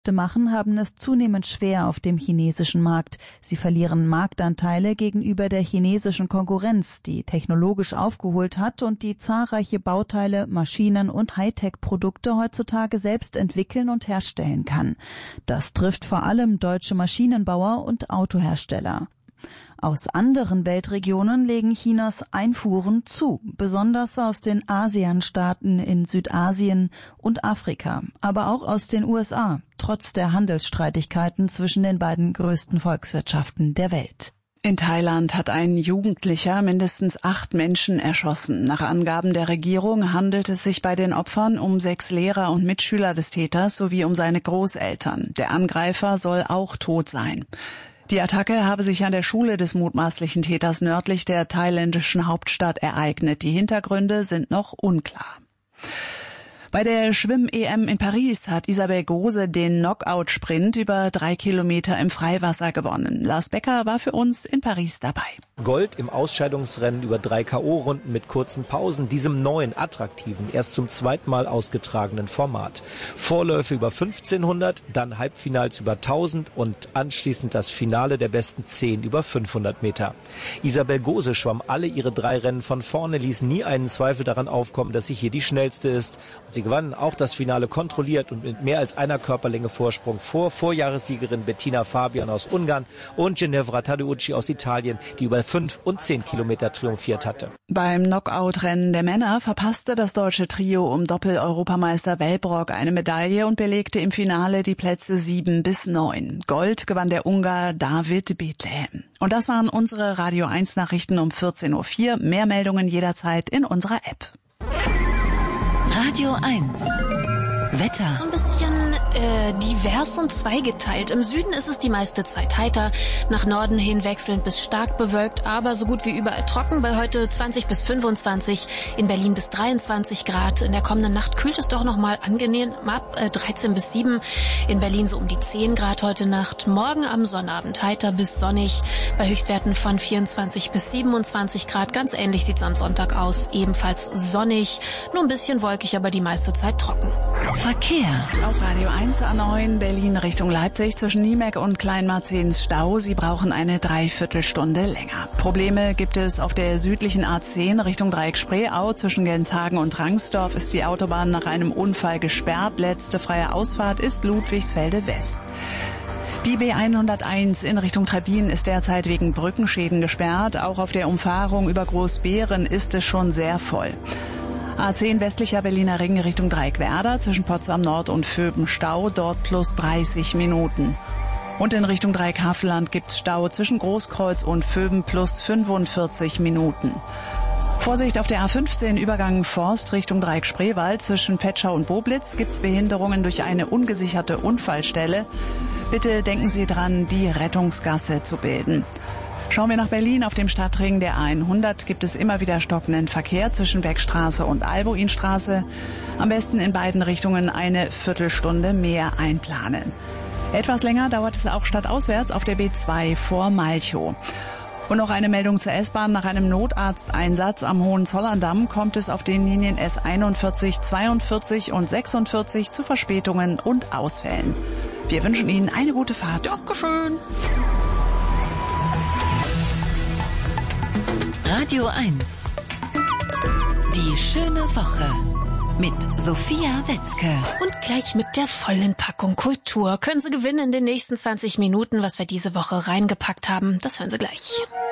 Geschäfte machen, haben es zunehmend schwer auf dem chinesischen Markt. Sie verlieren Marktanteile gegenüber der chinesischen Konkurrenz, die technologisch aufgeholt hat und die zahlreiche Bauteile, Maschinen und Hightech-Produkte heutzutage selbst entwickeln und herstellen kann. Das trifft vor allem deutsche Maschinenbauer und Autohersteller. Aus anderen Weltregionen legen Chinas Einfuhren zu, besonders aus den ASEAN-Staaten in Südasien und Afrika, aber auch aus den USA, trotz der Handelsstreitigkeiten zwischen den beiden größten Volkswirtschaften der Welt. In Thailand hat ein Jugendlicher mindestens 8 Menschen erschossen. Nach Angaben der Regierung handelt es sich bei den Opfern um 6 Lehrer und Mitschüler des Täters sowie um seine Großeltern. Der Angreifer soll auch tot sein. Die Attacke habe sich an der Schule des mutmaßlichen Täters nördlich der thailändischen Hauptstadt ereignet. Die Hintergründe sind noch unklar. Bei der Schwimm-EM in Paris hat Isabel Gose den Knockout-Sprint über 3 Kilometer im Freiwasser gewonnen. Lars Becker war für uns in Paris dabei. Gold im Ausscheidungsrennen über 3 K.O.-Runden mit kurzen Pausen, diesem neuen, attraktiven, erst zum zweiten Mal ausgetragenen Format. Vorläufe über 1500, dann Halbfinals über 1000 und anschließend das Finale der besten 10 über 500 Meter. Isabel Gose schwamm alle ihre 3 Rennen von vorne, ließ nie einen Zweifel daran aufkommen, dass sie hier die schnellste ist. Sie gewann auch das Finale kontrolliert und mit mehr als einer Körperlänge Vorsprung vor Vorjahressiegerin Bettina Fabian aus Ungarn und Ginevra Tadeucci aus Italien, die über 5 und 10 Kilometer triumphiert hatte. Beim Knockout-Rennen der Männer verpasste das deutsche Trio um Doppel-Europameister Wellbrock eine Medaille und belegte im Finale die Plätze 7 bis 9. Gold gewann der Ungar David Bethlehem. Und das waren unsere Radio 1 Nachrichten um 14:04 Uhr. Mehr Meldungen jederzeit in unserer App. Radio 1 Wetter. So ein bisschen divers und zweigeteilt. Im Süden ist es die meiste Zeit heiter, nach Norden hin wechselnd bis stark bewölkt, aber so gut wie überall trocken. Bei heute 20 bis 25, in Berlin bis 23 Grad. In der kommenden Nacht kühlt es doch nochmal angenehm ab, 13 bis 7. In Berlin so um die 10 Grad heute Nacht. Morgen am Sonnabend heiter bis sonnig, bei Höchstwerten von 24 bis 27 Grad. Ganz ähnlich sieht's am Sonntag aus, ebenfalls sonnig, nur ein bisschen wolkig, aber die meiste Zeit trocken. Verkehr. Auf Radio 1 A9 Berlin Richtung Leipzig zwischen Niemeck und Kleinmarzens Stau. Sie brauchen eine Dreiviertelstunde länger. Probleme gibt es auf der südlichen A10 Richtung Dreieck-Spreeau. Zwischen Genshagen und Rangsdorf ist die Autobahn nach einem Unfall gesperrt. Letzte freie Ausfahrt ist Ludwigsfelde West. Die B101 in Richtung Trebbin ist derzeit wegen Brückenschäden gesperrt. Auch auf der Umfahrung über Großbeeren ist es schon sehr voll. A10 westlicher Berliner Ring Richtung Dreieckwerder zwischen Potsdam Nord und Vöben Stau, dort plus 30 Minuten. Und in Richtung Dreieck-Havelland gibt's Stau zwischen Großkreuz und Vöben plus 45 Minuten. Vorsicht auf der A15 Übergang Forst Richtung Dreieck-Spreewald zwischen Vetschau und Boblitz gibt's Behinderungen durch eine ungesicherte Unfallstelle. Bitte denken Sie dran, die Rettungsgasse zu bilden. Schauen wir nach Berlin. Auf dem Stadtring der A100 gibt es immer wieder stockenden Verkehr zwischen Beckstraße und Albuinstraße. Am besten in beiden Richtungen eine Viertelstunde mehr einplanen. Etwas länger dauert es auch stadtauswärts auf der B2 vor Malchow. Und noch eine Meldung zur S-Bahn. Nach einem Notarzteinsatz am Hohenzollerndamm kommt es auf den Linien S41, 42 und 46 zu Verspätungen und Ausfällen. Wir wünschen Ihnen eine gute Fahrt. Dankeschön. Radio 1 Die schöne Woche mit Sophia Wetzke. Und gleich mit der vollen Packung Kultur können Sie gewinnen in den nächsten 20 Minuten, was wir diese Woche reingepackt haben. Das hören Sie gleich.